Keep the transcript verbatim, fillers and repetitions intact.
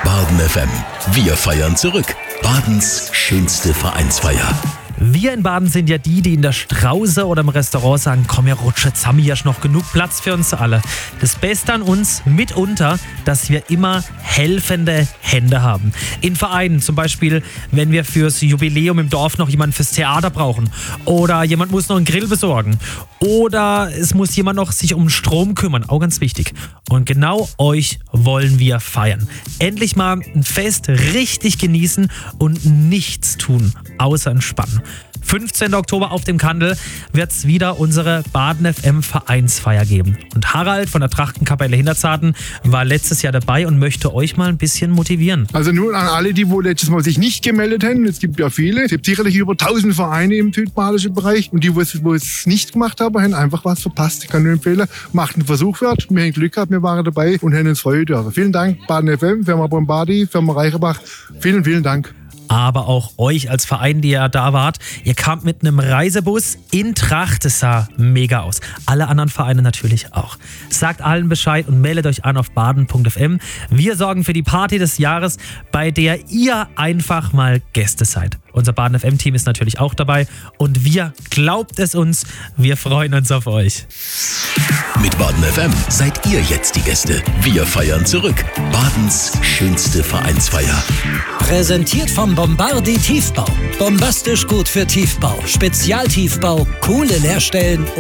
Baden F M. Wir feiern zurück. Badens schönste Vereinsfeier. Wir in Baden sind ja die, die in der Strause oder im Restaurant sagen, komm, wir rutschen zusammen, hier ist noch genug Platz für uns alle. Das Beste an uns mitunter, dass wir immer helfende Hände haben. In Vereinen zum Beispiel, wenn wir fürs Jubiläum im Dorf noch jemanden fürs Theater brauchen oder jemand muss noch einen Grill besorgen oder es muss jemand noch sich um Strom kümmern, auch ganz wichtig. Und genau euch wollen wir feiern. Endlich mal ein Fest richtig genießen und nichts tun, außer entspannen. fünfzehnten Oktober auf dem Kandel wird es wieder unsere Baden F M Vereinsfeier geben. Und Harald von der Trachtenkapelle Hinterzarten war letztes Jahr dabei und möchte euch mal ein bisschen motivieren. Also nur an alle, die wohl letztes Mal sich nicht gemeldet haben, es gibt ja viele, es gibt sicherlich über tausend Vereine im südbadischen Bereich und die, wo es, wo es nicht gemacht haben, haben einfach was verpasst. Ich kann nur empfehlen, macht einen Versuch wert, wir haben Glück gehabt, wir waren dabei und haben uns freuen dürfen. Vielen Dank Baden F M, Firma Bombardi, Firma Reichenbach, vielen, vielen Dank. Aber auch euch als Verein, die ihr da wart. Ihr kamt mit einem Reisebus in Tracht. Das sah mega aus. Alle anderen Vereine natürlich auch. Sagt allen Bescheid und meldet euch an auf baden punkt f m. Wir sorgen für die Party des Jahres, bei der ihr einfach mal Gäste seid. Unser Baden F M-Team ist natürlich auch dabei. Und wir, glaubt es uns, wir freuen uns auf euch. Mit Baden F M seid ihr jetzt die Gäste. Wir feiern zurück. Badens schönste Vereinsfeier. Präsentiert vom Bombardi Tiefbau. Bombastisch gut für Tiefbau. Spezialtiefbau, coole Leerstellen